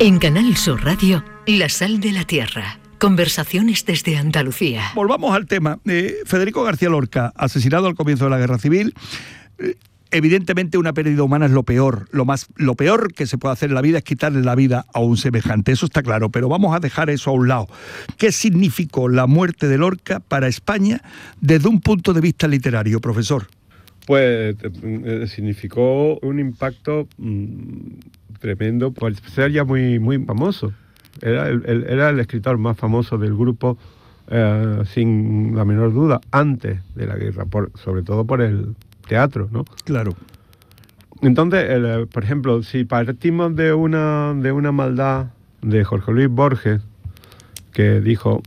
En Canal Sur Radio, La Sal de la Tierra. Conversaciones desde Andalucía. Volvamos al tema. Federico García Lorca, asesinado al comienzo de la Guerra Civil. Evidentemente una pérdida humana es lo peor. Lo peor que se puede hacer en la vida es quitarle la vida a un semejante. Eso está claro, pero vamos a dejar eso a un lado. ¿Qué significó la muerte de Lorca para España desde un punto de vista literario, profesor? Pues significó un impacto tremendo por ser ya muy, muy famoso. Era el escritor más famoso del grupo, sin la menor duda, antes de la guerra, sobre todo por el teatro, ¿no? Claro. Entonces, por ejemplo, si partimos de una maldad de Jorge Luis Borges, que dijo,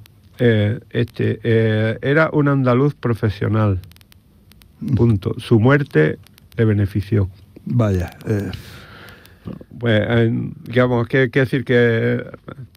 era un andaluz profesional, punto. Su muerte le benefició. Vaya. Pues, digamos, quiere decir que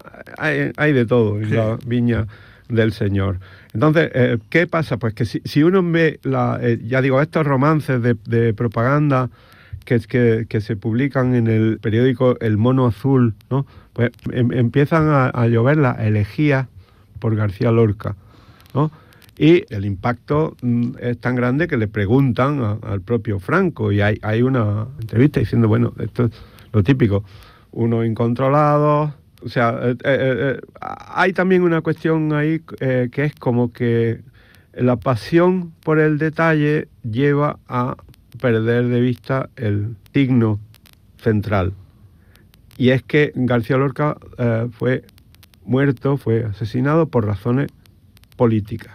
hay de todo en la viña del Señor. Entonces, ¿qué pasa? Pues que si uno ve, ya digo, estos romances de propaganda que se publican en el periódico El Mono Azul, ¿no? Pues empiezan a llover las elegías por García Lorca, ¿no? Y el impacto es tan grande que le preguntan al propio Franco, y hay una entrevista diciendo, bueno, esto es lo típico, unos incontrolados. O sea, hay también una cuestión ahí que es como que la pasión por el detalle lleva a perder de vista el signo central. Y es que García Lorca fue asesinado por razones políticas.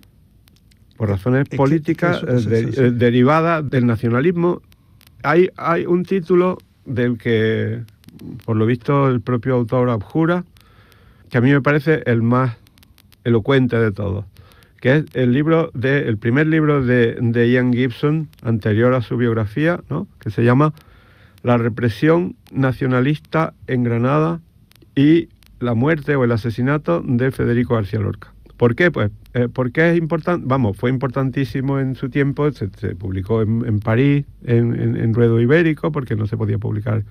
Por razones políticas derivadas del nacionalismo. Hay un título del que, por lo visto, el propio autor abjura, que a mí me parece el más elocuente de todos, que es el primer libro de Ian Gibson, anterior a su biografía, ¿no? Que se llama La represión nacionalista en Granada y la muerte o el asesinato de Federico García Lorca. ¿Por qué? Pues porque es importante, fue importantísimo en su tiempo, se publicó en París, en Ruedo Ibérico, porque no se podía publicar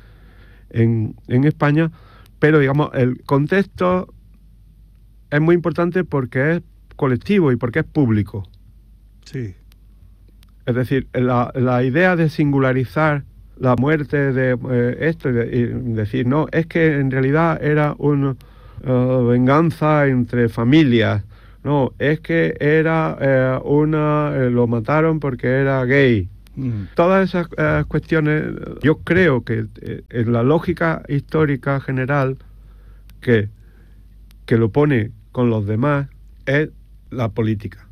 en España, pero digamos, el contexto es muy importante porque es colectivo y porque es público. Sí. Es decir, la idea de singularizar la muerte de esto y decir, no, es que en realidad era una venganza entre familias. No, es que era lo mataron porque era gay. Todas esas cuestiones, yo creo que en la lógica histórica general que lo pone con los demás es la política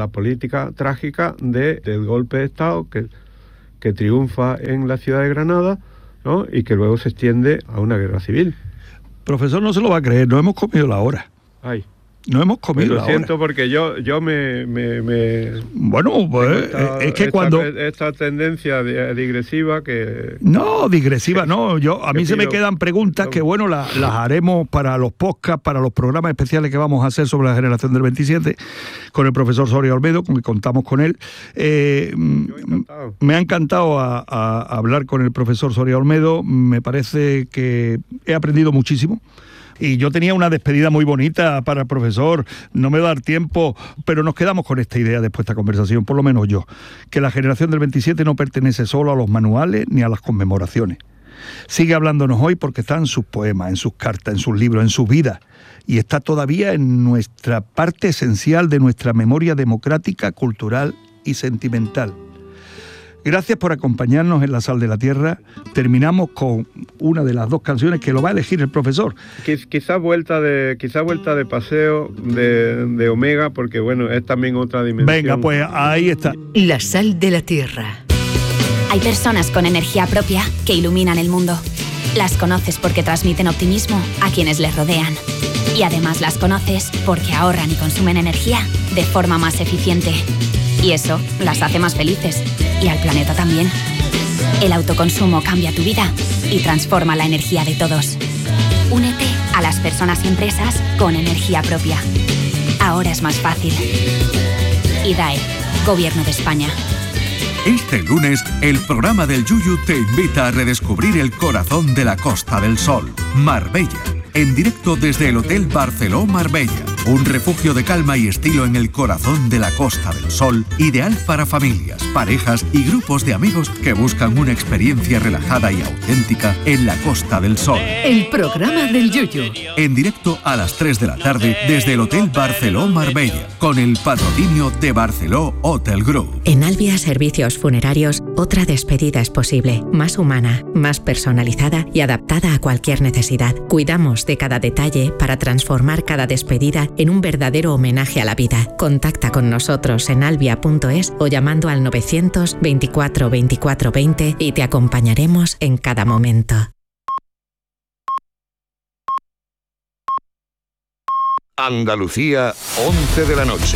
trágica del golpe de Estado que triunfa en la ciudad de Granada, ¿no? Y que luego se extiende a una guerra civil. Profesor, no se lo va a creer, no hemos comido la hora. Ay. No hemos comido la hora. Lo siento porque yo me bueno, pues es que cuando esta tendencia digresiva que no, digresiva no, a mí se me quedan preguntas que bueno, las haremos para los podcasts, para los programas especiales que vamos a hacer sobre la generación del 27 con el profesor Soria Olmedo, con que contamos con él. Me ha encantado a hablar con el profesor Soria Olmedo, me parece que he aprendido muchísimo. Y yo tenía una despedida muy bonita para el profesor, no me va a dar tiempo, pero nos quedamos con esta idea después de esta conversación, por lo menos yo, que la generación del 27 no pertenece solo a los manuales ni a las conmemoraciones. Sigue hablándonos hoy porque está en sus poemas, en sus cartas, en sus libros, en su vida, y está todavía en nuestra parte esencial de nuestra memoria democrática, cultural y sentimental. Gracias por acompañarnos en La Sal de la Tierra. Terminamos con una de las dos canciones que lo va a elegir el profesor. Quizá vuelta de paseo de Omega, porque bueno, es también otra dimensión. Venga, pues ahí está. La Sal de la Tierra. Hay personas con energía propia que iluminan el mundo. Las conoces porque transmiten optimismo a quienes les rodean. Y además las conoces porque ahorran y consumen energía de forma más eficiente. Y eso las hace más felices. Y al planeta también. El autoconsumo cambia tu vida y transforma la energía de todos. Únete a las personas y empresas con energía propia. Ahora es más fácil. IDAE, Gobierno de España. Este lunes, el programa del Yuyu te invita a redescubrir el corazón de la Costa del Sol, Marbella. En directo desde el Hotel Barceló Marbella, un refugio de calma y estilo en el corazón de la Costa del Sol, ideal para familias, parejas y grupos de amigos que buscan una experiencia relajada y auténtica en la Costa del Sol. El programa del Yuyu. En directo a las 3 de la tarde desde el Hotel Barceló Marbella, con el patrocinio de Barceló Hotel Group. En Albia Servicios Funerarios, otra despedida es posible, más humana, más personalizada y adaptada a cualquier necesidad. Cuidamos de cada detalle para transformar cada despedida en un verdadero homenaje a la vida. Contacta con nosotros en albia.es o llamando al 924 24 20 y te acompañaremos en cada momento. Andalucía, 11 de la noche.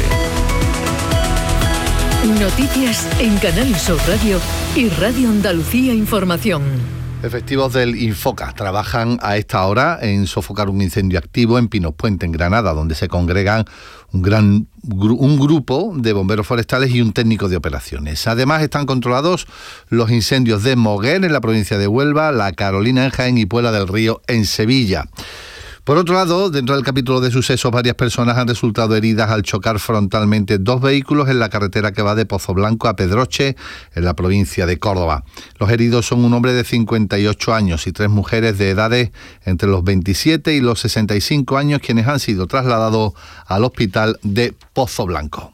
Noticias en Canal Sur Radio y Radio Andalucía Información. Efectivos del Infoca trabajan a esta hora en sofocar un incendio activo en Pinos Puente, en Granada, donde se congregan un grupo de bomberos forestales y un técnico de operaciones. Además, están controlados los incendios de Moguer, en la provincia de Huelva, La Carolina, en Jaén, y Puebla del Río, en Sevilla. Por otro lado, dentro del capítulo de sucesos, varias personas han resultado heridas al chocar frontalmente dos vehículos en la carretera que va de Pozoblanco a Pedroche, en la provincia de Córdoba. Los heridos son un hombre de 58 años y 3 mujeres de edades entre los 27 y los 65 años, quienes han sido trasladados al hospital de Pozoblanco.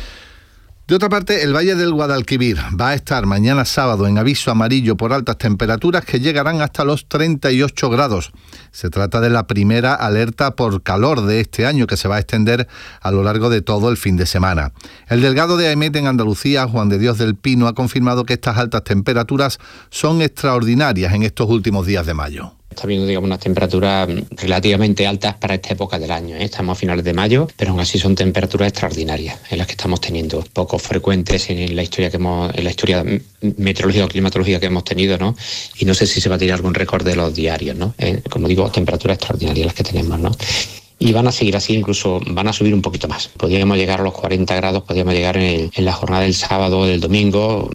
De otra parte, el Valle del Guadalquivir va a estar mañana sábado en aviso amarillo por altas temperaturas que llegarán hasta los 38 grados. Se trata de la primera alerta por calor de este año, que se va a extender a lo largo de todo el fin de semana. El delegado de AEMET en Andalucía, Juan de Dios del Pino, ha confirmado que estas altas temperaturas son extraordinarias en estos últimos días de mayo. Está viendo, digamos, unas temperaturas relativamente altas para esta época del año, ¿eh? Estamos a finales de mayo, pero aún así son temperaturas extraordinarias en las que estamos teniendo, poco frecuentes en la historia meteorológica o climatológica que hemos tenido, ¿no? Y no sé si se va a tirar algún récord de los diarios, ¿no? Como digo, temperaturas extraordinarias las que tenemos, ¿no? Y van a seguir así, incluso van a subir un poquito más. Podríamos llegar a los 40 grados, podríamos llegar en la jornada del sábado o del domingo.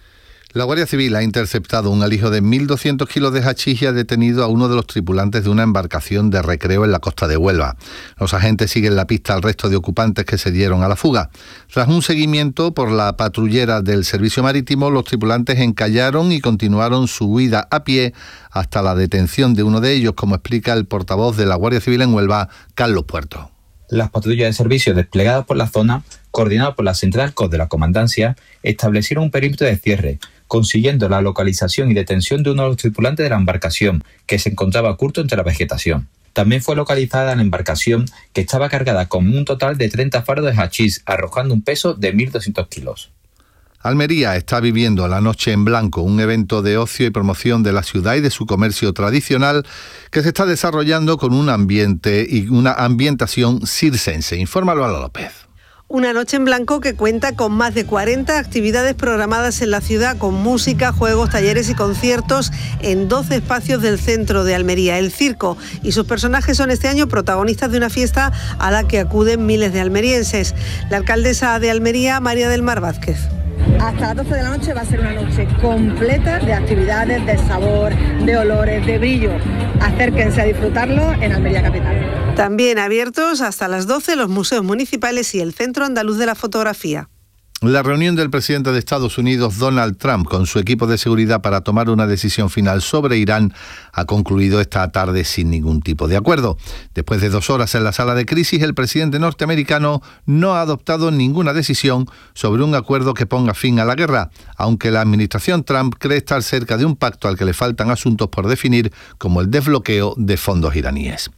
La Guardia Civil ha interceptado un alijo de 1.200 kilos de hachís y ha detenido a uno de los tripulantes de una embarcación de recreo en la costa de Huelva. Los agentes siguen la pista al resto de ocupantes que se dieron a la fuga. Tras un seguimiento por la patrullera del Servicio Marítimo, los tripulantes encallaron y continuaron su huida a pie hasta la detención de uno de ellos, como explica el portavoz de la Guardia Civil en Huelva, Carlos Puerto. Las patrullas de servicio desplegadas por la zona, coordinadas por la Central COS de la Comandancia, establecieron un perímetro de cierre, consiguiendo la localización y detención de uno de los tripulantes de la embarcación, que se encontraba oculto entre la vegetación. También fue localizada la embarcación, que estaba cargada con un total de 30 fardos de hachís, arrojando un peso de 1.200 kilos. Almería está viviendo la Noche en Blanco, un evento de ocio y promoción de la ciudad y de su comercio tradicional que se está desarrollando con un ambiente y una ambientación circense. Informa Lola López. Una noche en blanco que cuenta con más de 40 actividades programadas en la ciudad, con música, juegos, talleres y conciertos en 12 espacios del centro de Almería. El circo y sus personajes son este año protagonistas de una fiesta a la que acuden miles de almerienses. La alcaldesa de Almería, María del Mar Vázquez. Hasta las 12 de la noche va a ser una noche completa de actividades, de sabor, de olores, de brillo. Acérquense a disfrutarlo en Almería Capital. También abiertos hasta las 12 los museos municipales y el Centro Andaluz de la Fotografía. La reunión del presidente de Estados Unidos, Donald Trump, con su equipo de seguridad para tomar una decisión final sobre Irán ha concluido esta tarde sin ningún tipo de acuerdo. Después de 2 horas en la sala de crisis, el presidente norteamericano no ha adoptado ninguna decisión sobre un acuerdo que ponga fin a la guerra, aunque la administración Trump cree estar cerca de un pacto al que le faltan asuntos por definir, como el desbloqueo de fondos iraníes.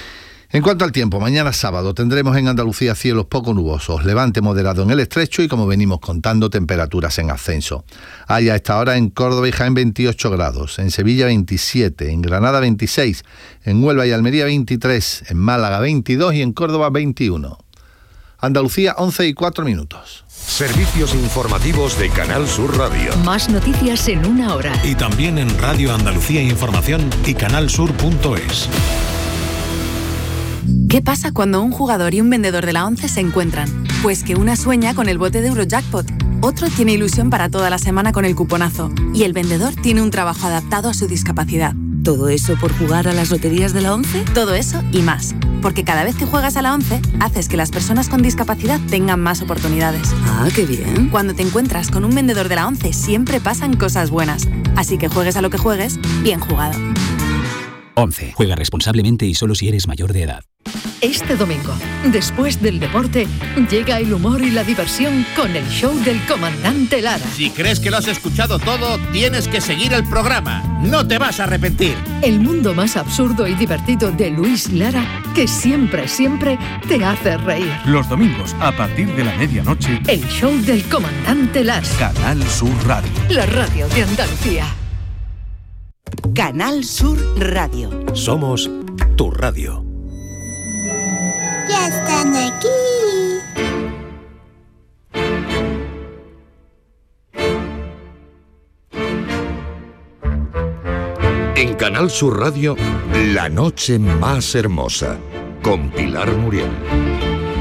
En cuanto al tiempo, mañana sábado tendremos en Andalucía cielos poco nubosos, levante moderado en el estrecho y, como venimos contando, temperaturas en ascenso. Hay a esta hora en Córdoba y Jaén 28 grados, en Sevilla 27, en Granada 26, en Huelva y Almería 23, en Málaga 22 y en Córdoba 21. Andalucía 11:04. Servicios informativos de Canal Sur Radio. Más noticias en una hora. Y también en Radio Andalucía Información y canalsur.es. ¿Qué pasa cuando un jugador y un vendedor de la 11 se encuentran? Pues que una sueña con el bote de Eurojackpot Otro tiene ilusión para toda la semana con el cuponazo. Y el vendedor tiene un trabajo adaptado a su discapacidad. ¿Todo eso por jugar a las loterías de la ONCE? Todo eso y más. Porque cada vez que juegas a la ONCE, haces que las personas con discapacidad tengan más oportunidades. ¡Ah, qué bien! Cuando te encuentras con un vendedor de la ONCE, siempre pasan cosas buenas. Así que juegues a lo que juegues, bien jugado. ONCE. Juega responsablemente y solo si eres mayor de edad. Este domingo, después del deporte, llega el humor y la diversión con el show del comandante Lara. Si crees que lo has escuchado todo, tienes que seguir el programa. No te vas a arrepentir. El mundo más absurdo y divertido de Luis Lara, que siempre, siempre te hace reír. Los domingos, a partir de la medianoche, el show del comandante Lara. Canal Sur Radio. La radio de Andalucía. Canal Sur Radio. Somos tu radio. ¡Ya están aquí! En Canal Sur Radio, La noche más hermosa, con Pilar Muriel.